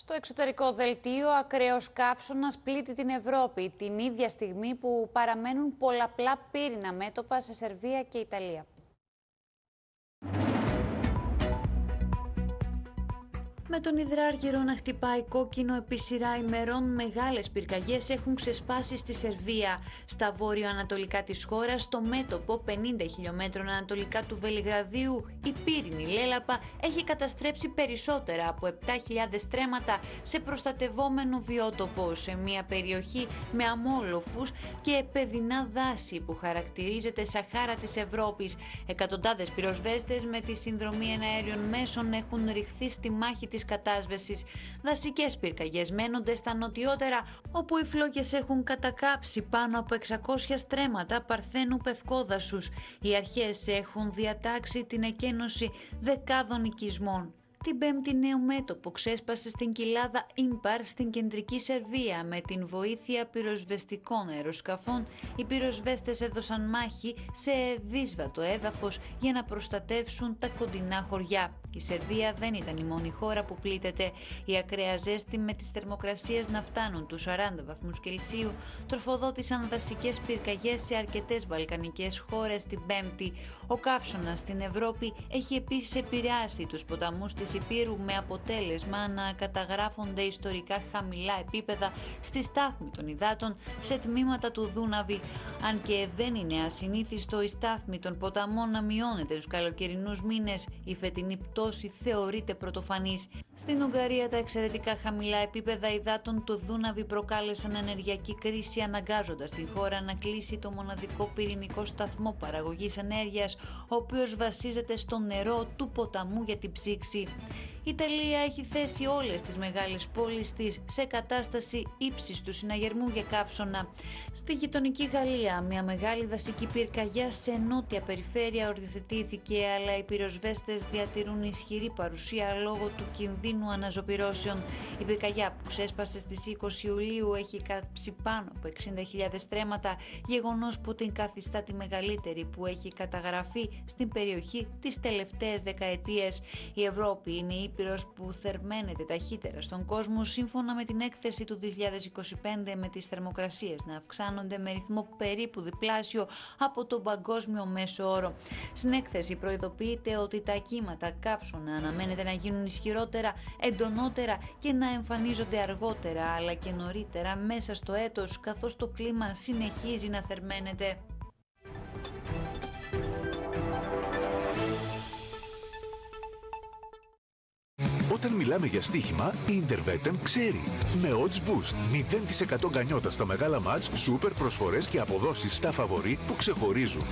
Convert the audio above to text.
Στο εξωτερικό δελτίο, ακραίος καύσωνας πλήττει την Ευρώπη, την ίδια στιγμή που παραμένουν πολλαπλά πύρινα μέτωπα σε Σερβία και Ιταλία. Με τον υδράργυρο να χτυπάει κόκκινο επί σειρά ημερών, μεγάλες πυρκαγιές έχουν ξεσπάσει στη Σερβία. Στα βόρειο-ανατολικά της χώρας, στο μέτωπο 50 χιλιόμετρων ανατολικά του Βελιγραδίου, η πύρινη λέλαπα έχει καταστρέψει περισσότερα από 7.000 στρέμματα σε προστατευόμενο βιότοπο, σε μια περιοχή με αμόλοφους και παιδινά δάση που χαρακτηρίζεται Σαχάρα της Ευρώπης. Εκατοντάδες πυροσβέστες με τη συνδρομή εναέριων μέσων έχουν ρηχθεί στη μάχη της κατάσβεσης. Δασικές πυρκαγιές μένονται στα νοτιότερα, όπου οι φλόγες έχουν κατακάψει πάνω από 600 στρέμματα παρθένου πευκόδασους. Οι αρχές έχουν διατάξει την εκένωση δεκάδων οικισμών. Την Πέμπτη νέο μέτωπο ξέσπασε στην κοιλάδα Ίμπαρ στην κεντρική Σερβία. Με την βοήθεια πυροσβεστικών αεροσκαφών, οι πυροσβέστες έδωσαν μάχη σε δύσβατο έδαφος για να προστατεύσουν τα κοντινά χωριά. Η Σερβία δεν ήταν η μόνη χώρα που πλήττεται. Η ακραία ζέστη με τις θερμοκρασίες να φτάνουν τους 40 βαθμούς Κελσίου τροφοδότησαν δασικές πυρκαγιές σε αρκετές βαλκανικές χώρες την Πέμπτη. Ο καύσωνας στην Ευρώπη έχει επίσης επηρεάσει τους ποταμούς της Υπήρου, με αποτέλεσμα να καταγράφονται ιστορικά χαμηλά επίπεδα στη στάθμη των υδάτων σε τμήματα του Δούναβη. Αν και δεν είναι ασυνήθιστο η στάθμη των ποταμών να μειώνεται τους καλοκαιρινούς μήνες, η φετινή πτώση θεωρείται πρωτοφανής. Στην Ουγγαρία, τα εξαιρετικά χαμηλά επίπεδα υδάτων του Δούναβη προκάλεσαν ενεργειακή κρίση, αναγκάζοντας τη χώρα να κλείσει το μοναδικό πυρηνικό σταθμό παραγωγής ενέργειας, ο οποίος βασίζεται στο νερό του ποταμού για την ψήξη. Η Ιταλία έχει θέσει όλες τις μεγάλες πόλεις της σε κατάσταση ύψιστου συναγερμού για καύσωνα. Στη γειτονική Γαλλία, μια μεγάλη δασική πυρκαγιά σε νότια περιφέρεια οριοθετήθηκε, αλλά οι πυροσβέστες διατηρούν ισχυρή παρουσία λόγω του κινδύνου αναζωπυρώσεων. Η πυρκαγιά που ξέσπασε στις 20 Ιουλίου έχει κάψει πάνω από 60.000 στρέμματα, γεγονός που την καθιστά τη μεγαλύτερη που έχει καταγραφεί στην περιοχή τις τελευταίες δεκαετίες. Η Ευρώπη είναι η ήπειρος που θερμαίνεται ταχύτερα στον κόσμο, σύμφωνα με την έκθεση του 2025, με τις θερμοκρασίες να αυξάνονται με ρυθμό περίπου διπλάσιο από τον παγκόσμιο μέσο όρο. Στην έκθεση προειδοποιείται ότι τα κύματα καύσωνα αναμένεται να γίνουν ισχυρότερα, εντονότερα και να εμφανίζονται αργότερα αλλά και νωρίτερα μέσα στο έτος, καθώς το κλίμα συνεχίζει να θερμαίνεται. Όταν μιλάμε για στοίχημα, η Intervetten ξέρει. Με Odds Boost, 0% γκανιότα στα μεγάλα μάτς, σούπερ προσφορές και αποδόσεις στα φαβορί που ξεχωρίζουν.